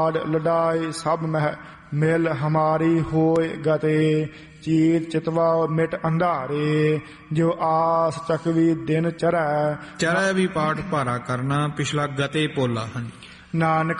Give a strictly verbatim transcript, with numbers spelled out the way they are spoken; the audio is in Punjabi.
ਲਡਾਈ ਸਭ ਮਹਿ ਮਿਲ ਹਮਾਰੀ ਹੋਏ ਗਤੇ। ਚੀਤ ਚਿਤਵਾ ਮਿਟ ਅੰਧਾਰੇ ਜੋ ਆਸ ਚਕਵੀ ਦਿਨ ਚਰੈ। ਚਰੈ ਵੀ ਪਾਠ ਭਾਰਾ ਕਰਨਾ, ਪਿਛਲਾ ਗਤੇ ਪੋਲਾ। ਹਾਂਜੀ। ਨਾਨਕ